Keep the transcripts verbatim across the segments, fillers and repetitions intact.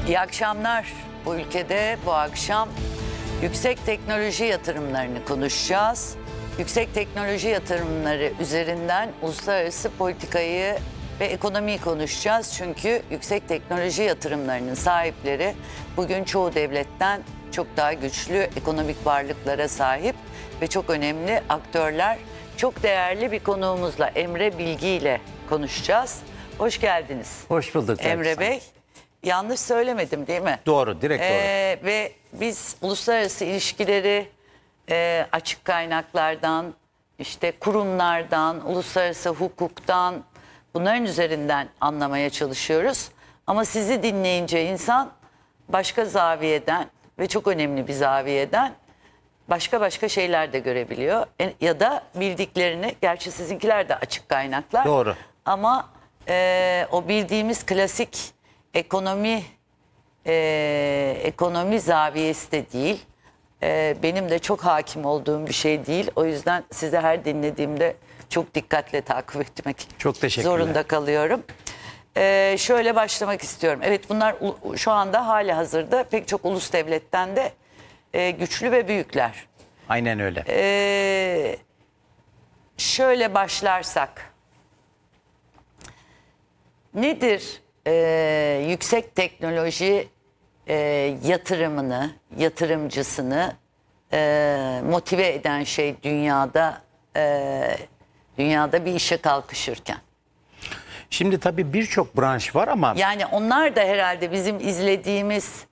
İyi akşamlar. Bu ülkede bu akşam yüksek teknoloji yatırımlarını konuşacağız. Yüksek teknoloji yatırımları üzerinden uluslararası politikayı ve ekonomiyi konuşacağız. Çünkü yüksek teknoloji yatırımlarının sahipleri bugün çoğu devletten çok daha güçlü ekonomik varlıklara sahip ve çok önemli aktörler. Çok değerli bir konuğumuzla Emre Bilgi ile konuşacağız. Hoş geldiniz. Hoş bulduk. Emre Bey. Yanlış söylemedim değil mi? Doğru, direkt doğru. Ee, ve biz uluslararası ilişkileri e, açık kaynaklardan, işte kurumlardan, uluslararası hukuktan, bunların üzerinden anlamaya çalışıyoruz. Ama sizi dinleyince insan başka zaviyeden ve çok önemli bir zaviyeden başka başka şeyler de görebiliyor. E, ya da bildiklerini, gerçi sizinkiler de açık kaynaklar. Doğru. Ama e, o bildiğimiz klasik ekonomi e, ekonomi zaviyesi de değil. E, benim de çok hakim olduğum bir şey değil. O yüzden size her dinlediğimde çok dikkatle takip etmek Çok teşekkürler. zorunda kalıyorum. E, şöyle başlamak istiyorum. Evet, bunlar şu anda hali hazırda pek çok ulus devletten de e, güçlü ve büyükler. Aynen öyle. E, şöyle başlarsak. Nedir e, yüksek teknoloji e, yatırımını, yatırımcısını e, motive eden şey dünyada e, dünyada bir işe kalkışırken? Şimdi tabii birçok branş var ama Yani onlar da herhalde bizim izlediğimiz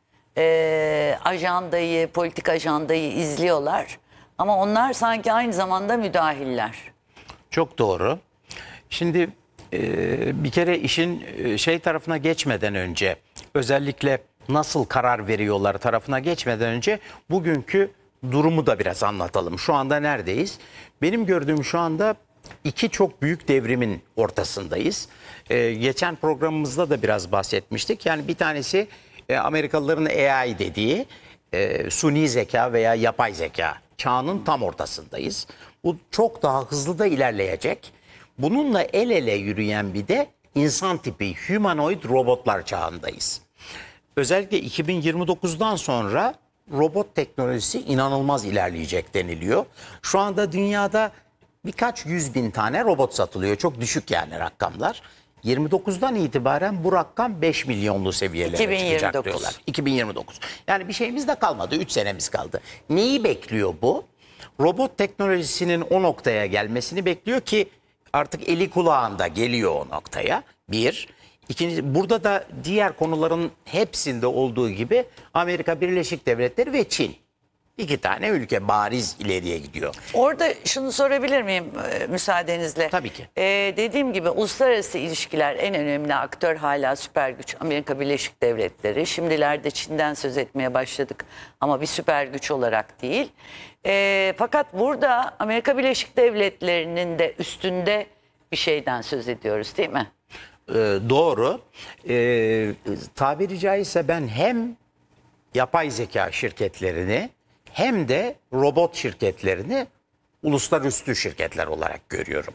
e, ajandayı, politik ajandayı izliyorlar. Ama onlar sanki aynı zamanda müdahiller. çok doğru. Şimdi e, bir kere işin e, şey tarafına geçmeden önce, özellikle nasıl karar veriyorlar tarafına geçmeden önce bugünkü durumu da biraz anlatalım. Şu anda neredeyiz? Benim gördüğüm şu anda iki çok büyük devrimin ortasındayız. E, geçen programımızda da biraz bahsetmiştik. Yani bir tanesi e, Amerikalıların A I dediği e, suni zeka veya yapay zeka çağının tam ortasındayız. Bu çok daha hızlı da ilerleyecek. Bununla el ele yürüyen bir de insan tipi humanoid robotlar çağındayız. Özellikle iki bin yirmi dokuzdan sonra robot teknolojisi inanılmaz ilerleyecek deniliyor. Şu anda dünyada birkaç yüz bin tane robot satılıyor. Çok düşük yani rakamlar. yirmi dokuzdan itibaren bu rakam beş milyonlu seviyelere iki bin yirmi dokuz. çıkacak diyorlar. iki bin yirmi dokuz. Yani bir şeyimiz de kalmadı. üç senemiz kaldı. Neyi bekliyor bu? Robot teknolojisinin o noktaya gelmesini bekliyor ki artık eli kulağında geliyor o noktaya. Bir. İkinci, burada da diğer konuların hepsinde olduğu gibi Amerika Birleşik Devletleri ve Çin. İki tane ülke bariz ileriye gidiyor. Orada şunu sorabilir miyim e, müsaadenizle? Tabii ki. E, dediğim gibi uluslararası ilişkiler en önemli aktör hala süper güç Amerika Birleşik Devletleri. Şimdilerde Çin'den söz etmeye başladık ama bir süper güç olarak değil. E, fakat burada Amerika Birleşik Devletleri'nin de üstünde bir şeyden söz ediyoruz değil mi? Ee, doğru. Ee, tabiri caizse ben hem yapay zeka şirketlerini hem de robot şirketlerini uluslararası şirketler olarak görüyorum.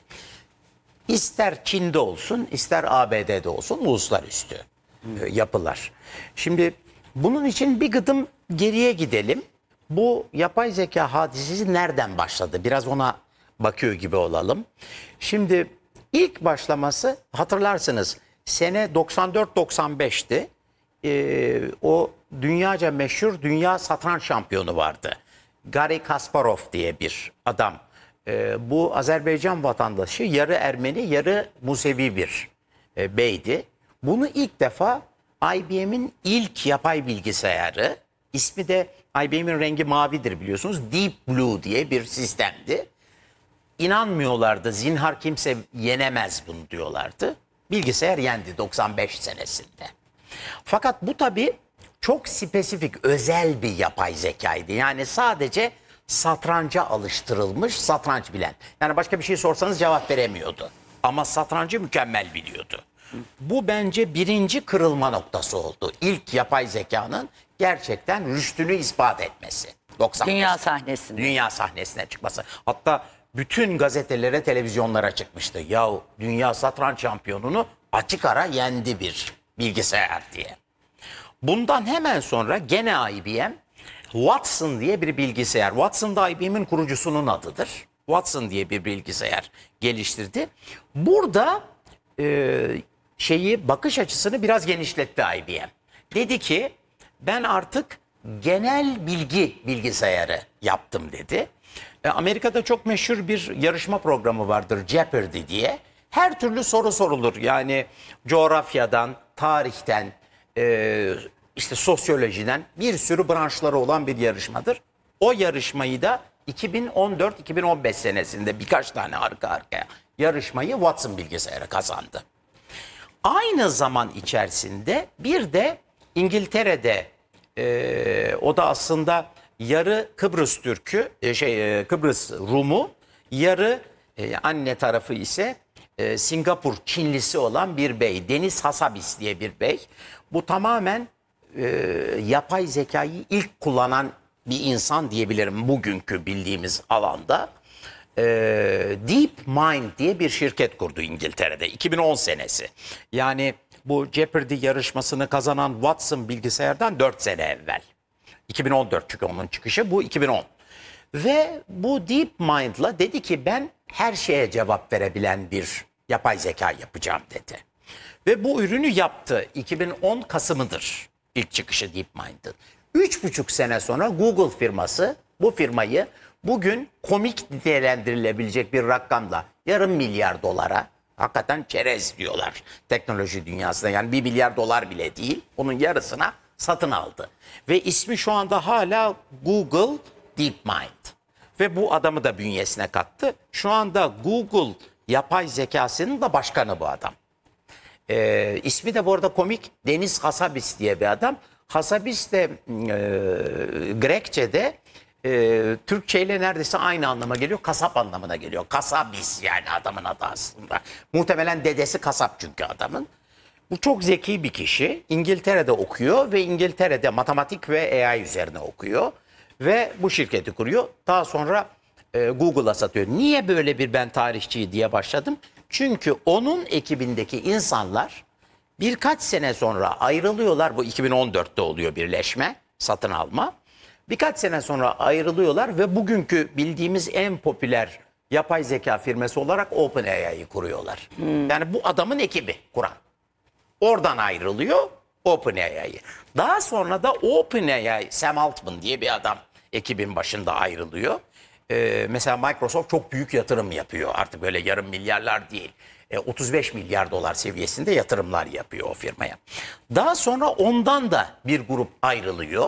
İster Çin'de olsun, ister A B D'de olsun uluslararası e, yapılar. Şimdi bunun için bir gıdım geriye gidelim. Bu yapay zeka hadisesi nereden başladı? Biraz ona bakıyor gibi olalım. Şimdi ilk başlaması hatırlarsınız sene doksan dört doksan beşti. Ee, o dünyaca meşhur dünya satranç şampiyonu vardı. Garry Kasparov diye bir adam. Ee, bu Azerbaycan vatandaşı, yarı Ermeni yarı Musevi bir e, beydi. Bunu ilk defa I B M'in ilk yapay bilgisayarı, ismi de I B M'in rengi mavidir biliyorsunuz, Deep Blue diye bir sistemdi. İnanmıyorlardı, zinhar kimse yenemez bunu diyorlardı. Bilgisayar yendi doksan beş senesinde. Fakat bu tabii çok spesifik, özel bir yapay zekaydı. Yani sadece satranca alıştırılmış, satranç bilen. Yani başka bir şey sorsanız cevap veremiyordu. Ama satrancı mükemmel biliyordu. Bu bence birinci kırılma noktası oldu. İlk yapay zekanın gerçekten rüştünü ispat etmesi. doksan beş. Dünya sahnesinde. Dünya sahnesine çıkması. Hatta bütün gazetelere, televizyonlara çıkmıştı. Yahu dünya satranç şampiyonunu açık ara yendi bir bilgisayar diye. Bundan hemen sonra gene I B M Watson diye bir bilgisayar. Watson da I B M'in kurucusunun adıdır. Watson diye bir bilgisayar geliştirdi. Burada e, şeyi bakış açısını biraz genişletti I B M. Dedi ki ben artık genel bilgi bilgisayarı yaptım dedi. E, Amerika'da çok meşhur bir yarışma programı vardır, Jeopardy diye. Her türlü soru sorulur. Yani coğrafyadan, tarihten, e, işte sosyolojiden bir sürü branşları olan bir yarışmadır. O yarışmayı da iki bin on dört iki bin on beş senesinde birkaç tane arka arkaya yarışmayı Watson bilgisayarı kazandı. Aynı zaman içerisinde bir de İngiltere'de e, o da aslında yarı Kıbrıs Türk'ü, e, şey e, Kıbrıs Rumu, yarı e, anne tarafı ise e, Singapur Çinlisi olan bir bey, Deniz Hassabis diye bir bey. Bu tamamen e, yapay zekayı ilk kullanan bir insan diyebilirim bugünkü bildiğimiz alanda. E, DeepMind diye bir şirket kurdu İngiltere'de iki bin on senesi. Yani bu Jeopardy yarışmasını kazanan Watson bilgisayardan dört sene evvel. iki bin on dört çünkü onun çıkışı, bu iki bin on. Ve bu DeepMind'la dedi ki ben her şeye cevap verebilen bir yapay zeka yapacağım dedi. Ve bu ürünü yaptı. iki bin on Kasım'ıdır ilk çıkışı DeepMind'ın. Üç buçuk sene sonra Google firması bu firmayı bugün komik nitelendirilebilecek bir rakamla yarım milyar dolara, hakikaten çerez diyorlar teknoloji dünyasında, yani bir milyar dolar bile değil, onun yarısına satın aldı. Ve ismi şu anda hala Google DeepMind. Ve bu adamı da bünyesine kattı. Şu anda Google yapay zekasının da başkanı bu adam. Ee, ismi de bu arada komik, Deniz Hassabis diye bir adam. Hassabis de e, Grekçe'de e, Türkçe ile neredeyse aynı anlama geliyor. Kasap anlamına geliyor. Kasabis yani adamın adı aslında. Muhtemelen dedesi kasap çünkü adamın. Bu çok zeki bir kişi. İngiltere'de okuyor ve İngiltere'de matematik ve A I üzerine okuyor. Ve bu şirketi kuruyor. Daha sonra e, Google'a satıyor. Niye böyle bir ben tarihçi diye başladım? Çünkü onun ekibindeki insanlar birkaç sene sonra ayrılıyorlar. Bu iki bin on dörtte oluyor birleşme, satın alma. Birkaç sene sonra ayrılıyorlar ve bugünkü bildiğimiz en popüler yapay zeka firması olarak OpenAI'yi kuruyorlar. Hmm. Yani bu adamın ekibi kuran. Oradan ayrılıyor OpenAI'yi. Daha sonra da OpenAI, Sam Altman diye bir adam ekibin başında ayrılıyor. Ee, mesela Microsoft çok büyük yatırım yapıyor. Artık böyle yarım milyarlar değil. E, otuz beş milyar dolar seviyesinde yatırımlar yapıyor o firmaya. Daha sonra ondan da bir grup ayrılıyor.